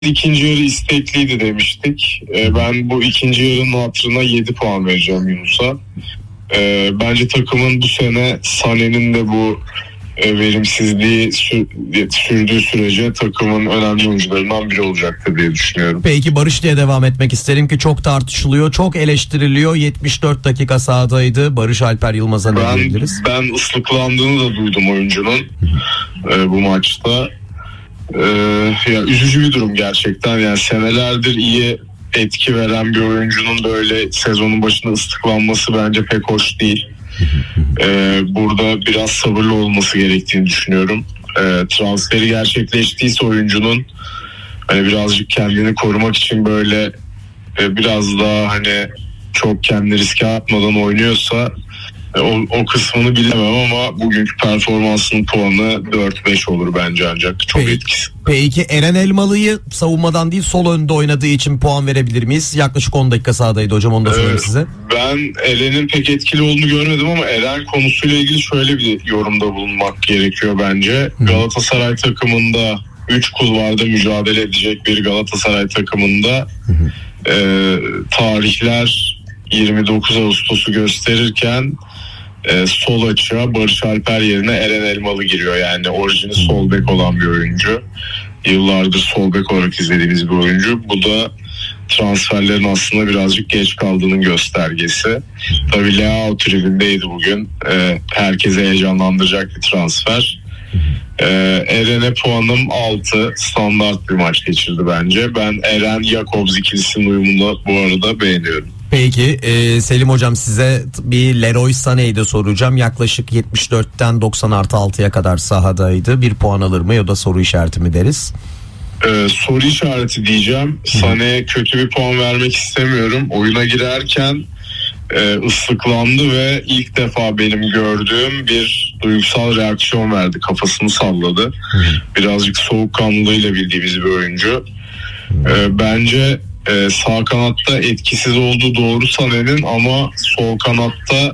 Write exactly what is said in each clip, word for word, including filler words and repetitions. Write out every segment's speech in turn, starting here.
ikinci yarı istekliydi demiştik. Ee, ben bu ikinci yarının hatırına yedi puan vereceğim Yunus'a. Ee, bence takımın bu sene Sané'nin de bu e, verimsizliği sür, sürdüğü sürece takımın önemli oyuncularından biri olacaktır diye düşünüyorum. Peki Barış diye devam etmek isterim ki çok tartışılıyor, çok eleştiriliyor. yetmiş dört dakika sahadaydı. Barış Alper Yılmaz'a ne diyebiliriz? Ben ıslıklandığını da duydum oyuncunun e, bu maçta. Ee, ya üzücü bir durum gerçekten. Yani senelerdir iyi etki veren bir oyuncunun böyle sezonun başında ıslıklanması bence pek hoş değil. Ee, burada biraz sabırlı olması gerektiğini düşünüyorum. Ee, transferi gerçekleştiyse oyuncunun hani birazcık kendini korumak için böyle e, biraz daha hani çok kendini riske atmadan oynuyorsa O, o kısmını bilemem ama bugünkü performansının puanı dört beş olur bence, ancak çok Peki, etkisiz. Peki Eren Elmalı'yı savunmadan değil sol önde oynadığı için puan verebilir miyiz? Yaklaşık on dakika sahadaydı hocam, onu da söyleyeyim ee, size. Ben Eren'in pek etkili olduğunu görmedim ama Eren konusuyla ilgili şöyle bir yorumda bulunmak gerekiyor bence. Hı. Galatasaray takımında üç kulvarda mücadele edecek bir Galatasaray takımında e, tarihler yirmi dokuz Ağustos'u gösterirken e, sol açığa Barış Alper yerine Eren Elmalı giriyor. Yani orijini sol bek olan bir oyuncu. Yıllardır sol bek olarak izlediğimiz bir oyuncu. Bu da transferlerin aslında birazcık geç kaldığının göstergesi. Tabii Leao tribündeydi bugün. E, herkese heyecanlandıracak bir transfer. E, Eren'e puanım altı. Standart bir maç geçirdi bence. Ben Eren-Jakobs ikilisinin uyumunu bu arada beğeniyorum. Peki e, Selim hocam, size bir Leroy Sané'yi de soracağım. Yaklaşık yetmiş dörtten doksan artı altıya kadar sahadaydı. Bir puan alır mı ya da soru işareti mi deriz? Ee, soru işareti diyeceğim. Sané'ye kötü bir puan vermek istemiyorum. Oyuna girerken e, ıslıklandı ve ilk defa benim gördüğüm bir duygusal reaksiyon verdi. Kafasını salladı. Birazcık soğukkanlılığıyla bildiğimiz bir oyuncu. E, bence Ee, sağ kanatta etkisiz olduğu doğru Sané'nin, ama sol kanatta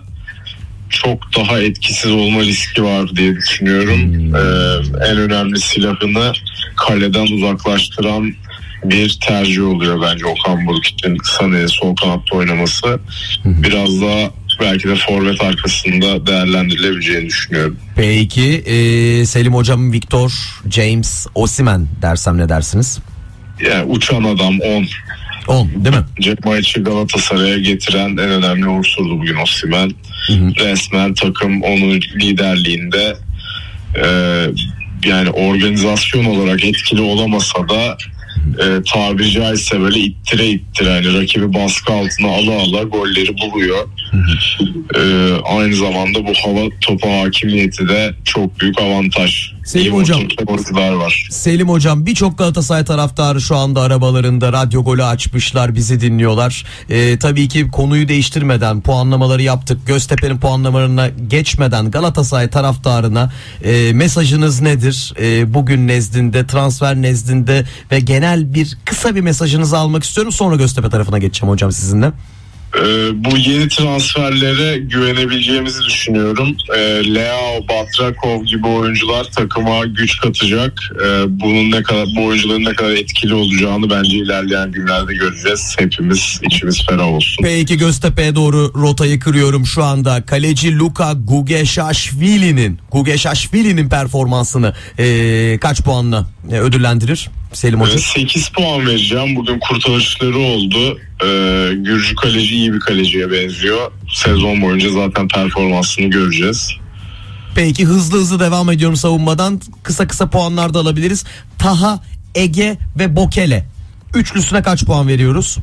çok daha etkisiz olma riski var diye düşünüyorum. Ee, en önemli silahını kaleden uzaklaştıran bir tercih oluyor bence Okan Buruk için Sané'nin sol kanatta oynaması. Biraz daha belki de forvet arkasında değerlendirilebileceğini düşünüyorum. Peki e, Selim hocam, Victor, James, Osimhen dersem ne dersiniz? Yani uçan adam on. on değil mi? Maçı Galatasaray'a getiren en önemli unsurdu bugün Osimhen. Hı hı. Resmen takım onun liderliğinde e, yani organizasyon olarak etkili olamasa da e, tabiri caizse böyle ittire ittire, yani rakibi baskı altına ala ala golleri buluyor. E, aynı zamanda bu hava topu hakimiyeti de çok büyük avantaj. Selim hocam, var. Selim hocam, birçok Galatasaray taraftarı şu anda arabalarında radyo golü açmışlar, bizi dinliyorlar. Ee, tabii ki konuyu değiştirmeden puanlamaları yaptık. Göztepe'nin puanlamalarına geçmeden Galatasaray taraftarına e, mesajınız nedir? E, bugün nezdinde, transfer nezdinde ve genel bir kısa bir mesajınızı almak istiyorum. Sonra Göztepe tarafına geçeceğim hocam sizinle. Ee, bu yeni transferlere güvenebileceğimizi düşünüyorum. Ee, Leao, Batrakov gibi oyuncular takıma güç katacak. Ee, bunun ne kadar, bu oyuncuların ne kadar etkili olacağını bence ilerleyen günlerde göreceğiz. Hepimiz içimiz ferah olsun. Peki Göztepe'ye doğru rotayı kırıyorum şu anda. Kaleci Luka Gugeşaşvili'nin Gugeşaşvili'nin performansını ee, kaç puanla e, ödüllendirir Selim hocam? sekiz puan vereceğim. Bugün kurtarışları oldu. Ee, Gürcü kaleci iyi bir kaleciye benziyor. Sezon boyunca zaten performansını göreceğiz. Peki hızlı hızlı devam ediyorum savunmadan. Kısa kısa puanlar da alabiliriz. Taha, Ege ve Bokele. Üçlüsüne kaç puan veriyoruz?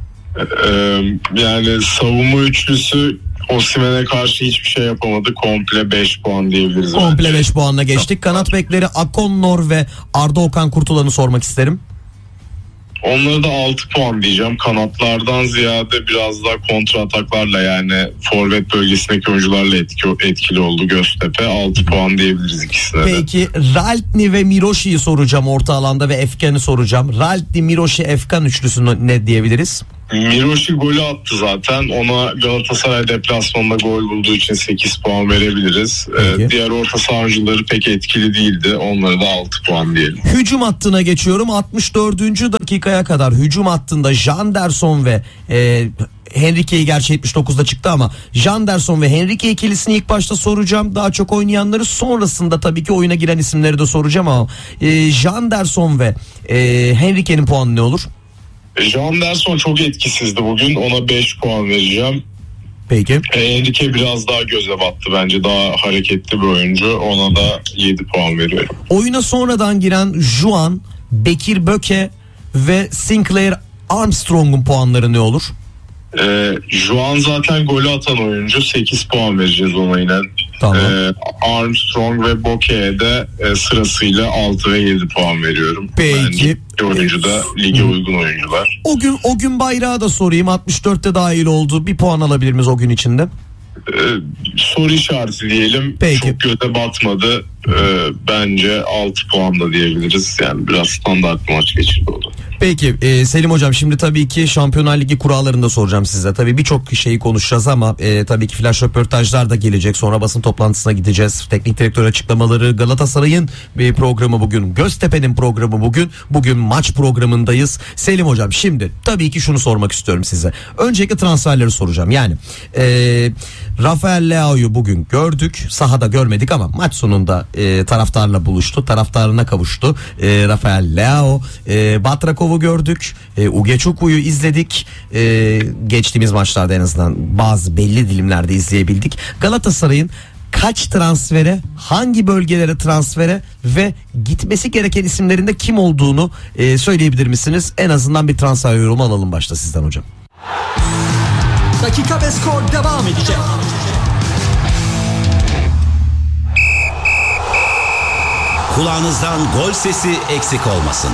Ee, yani savunma üçlüsü Osimhen'e karşı hiçbir şey yapamadı. Komple beş puan diyebiliriz. Komple beş puanla geçtik. Kanat bekleri Akonnor ve Arda Okan Kurtulan'ı sormak isterim. Onlara da altı puan diyeceğim. Kanatlardan ziyade biraz daha kontra ataklarla, yani forvet bölgesindeki oyuncularla etki, etkili oldu Göztepe. altı puan diyebiliriz ikisine de. Peki Raltni ve Miroşi'yi soracağım orta alanda ve Efkan'ı soracağım. Raltni, Miroşi, Efkan üçlüsünü ne diyebiliriz? Miroşi golü attı zaten. Ona Galatasaray deplasmanında gol bulduğu için sekiz puan verebiliriz. Ee, diğer orta saha oyuncuları pek etkili değildi. Onlara da altı puan diyelim. Hücum hattına geçiyorum. altmış dördüncü dakikaya kadar hücum hattında Janderson ve e, Henrique'yi gerçi yetmiş dokuzda çıktı ama Janderson ve Henrique ikilisini ilk başta soracağım. Daha çok oynayanları, sonrasında tabii ki oyuna giren isimleri de soracağım ama e, Janderson ve e, Henrique'nin puanı ne olur? Janderson çok etkisizdi bugün. Ona beş puan vereceğim. Peki. Henrique biraz daha göze battı bence. Daha hareketli bir oyuncu. Ona da yedi puan veriyorum. Oyuna sonradan giren Juan, Bekir Böke ve Sinclair Armstrong'un puanları ne olur? Ee, Juan zaten golü atan oyuncu. sekiz puan vereceğiz ona yine. Tamam. Ee, Armstrong ve Boke'ye de e, sırasıyla altı ve yedi puan veriyorum. Peki. Bence oyuncu da lige uygun oyuncular. O gün o gün bayrağı da sorayım. altmış dörtte dahil oldu. Bir puan alabilir miyiz o gün içinde? Ee, soru işareti diyelim. Peki. Çok göze batmadı. Ee, bence altı puan da diyebiliriz. Yani biraz standart maç geçirdi oldu. Peki e, Selim Hocam, şimdi tabii ki Şampiyonlar Ligi kurallarını da soracağım size. Tabii birçok şeyi konuşacağız ama e, tabii ki flash röportajlar da gelecek. Sonra basın toplantısına gideceğiz. Teknik direktör açıklamaları, Galatasaray'ın bir programı bugün, Göztepe'nin programı bugün. Bugün maç programındayız. Selim Hocam, şimdi tabii ki şunu sormak istiyorum size. Öncelikle transferleri soracağım. Yani e, Rafael Leao'yu bugün gördük. Sahada görmedik ama maç sonunda e, taraftarla buluştu. Taraftarına kavuştu. E, Rafael Leao, e, Batrakov'u gördük. E, Ugeçuku'yu izledik. E, geçtiğimiz maçlarda en azından bazı belli dilimlerde izleyebildik. Galatasaray'ın kaç transfere, hangi bölgelere transfere ve gitmesi gereken isimlerin de kim olduğunu e, söyleyebilir misiniz? En azından bir transfer yorumu alalım başta sizden hocam. Dakika ve skor devam edecek. Kulağınızdan gol sesi eksik olmasın.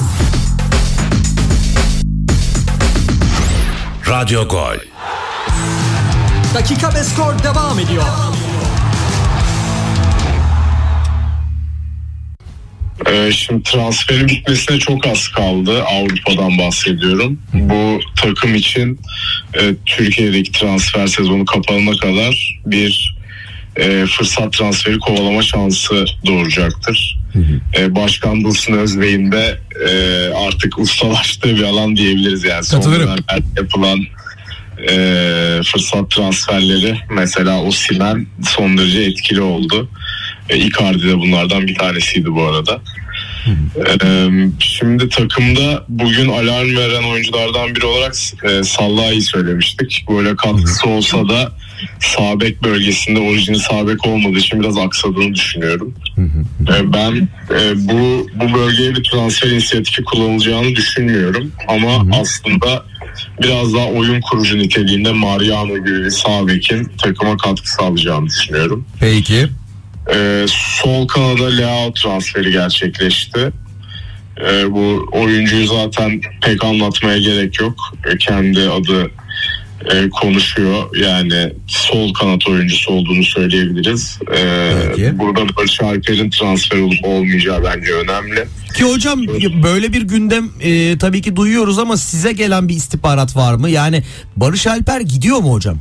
Radyo Gol. Dakika ve skor devam ediyor. Ee, şimdi transferin bitmesine çok az kaldı. Avrupa'dan bahsediyorum. Bu takım için e, Türkiye'deki transfer sezonu kapanana kadar bir e, fırsat transferi kovalama şansı doğuracaktır. E, Başkan Dursun Özbey'in de e, artık ustalaştığı bir alan diyebiliriz. Yani son dönemlerde yapılan e, fırsat transferleri, mesela Osimhen son derece etkili oldu. E, Icardi de bunlardan bir tanesiydi bu arada. Ee, şimdi takımda bugün alarm veren oyunculardan biri olarak e, Salah'ı söylemiştik. Böyle katkısı olsa da sağ bek bölgesinde orijinal sağ bek olmadığı için biraz aksadığını düşünüyorum. Ee, ben e, bu bu bölgeye bir transfer inisiyatifi kullanılacağını düşünmüyorum. Ama aslında biraz daha oyun kurucu niteliğinde Mariano gibi bir sağ bekin takıma katkı sağlayacağını düşünüyorum. Peki. Ee, sol kanada Leao transferi gerçekleşti. Ee, bu oyuncuyu zaten pek anlatmaya gerek yok. Ee, kendi adı e, konuşuyor. Yani sol kanat oyuncusu olduğunu söyleyebiliriz. Ee, burada Barış Alper'in transfer olup olmayacağı bence önemli. Ki hocam böyle bir gündem e, tabii ki duyuyoruz ama size gelen bir istihbarat var mı? Yani Barış Alper gidiyor mu hocam?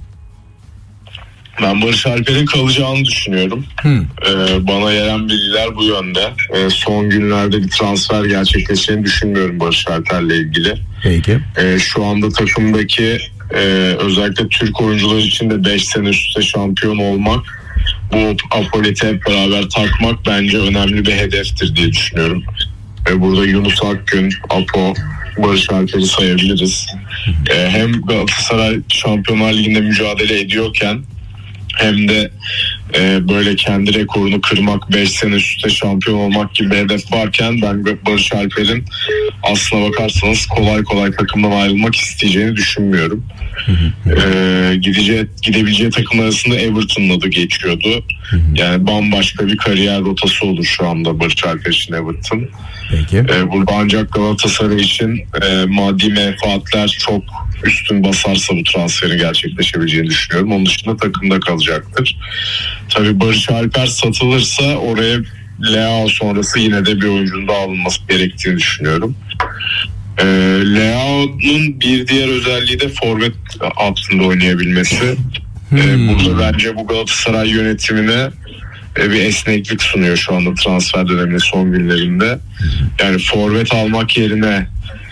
Ben Barış Alper'in kalacağını düşünüyorum. Hmm. Ee, bana gelen bilgiler bu yönde. Ee, son günlerde bir transfer gerçekleşeceğini düşünmüyorum Barış Alper'le ilgili. Peki. Ee, şu anda takımdaki e, özellikle Türk oyuncular için de beş sene üst üste şampiyon olmak, bu apoleti hep beraber takmak bence önemli bir hedeftir diye düşünüyorum. Ee, burada Yunus Akgün, Apo, Barış Alper'i sayabiliriz. Ee, hem Galatasaray Şampiyonlar Ligi'nde mücadele ediyorken hem de e, böyle kendi rekorunu kırmak, beş sene üst üste şampiyon olmak gibi bir hedef varken ben Barış Alper'in aslına bakarsanız kolay kolay takımdan ayrılmak isteyeceğini düşünmüyorum. e, gideceği, gidebileceği takım arasında Everton'ın adı geçiyordu. Yani bambaşka bir kariyer rotası olur şu anda Barış Alper için Everton. Peki. E, burada ancak Galatasaray için e, maddi menfaatler çok üstün basarsa bu transferin gerçekleşebileceğini düşünüyorum. Onun dışında takımda kalacaktır. Tabii Barış Alper satılırsa oraya Leao sonrası yine de bir oyuncunun da alınması gerektiğini düşünüyorum. E, Leao'nun bir diğer özelliği de forvet altında oynayabilmesi. Hmm. E, burada bence bu Galatasaray yönetimine e, bir esneklik sunuyor şu anda transfer döneminin son günlerinde. Yani forvet almak yerine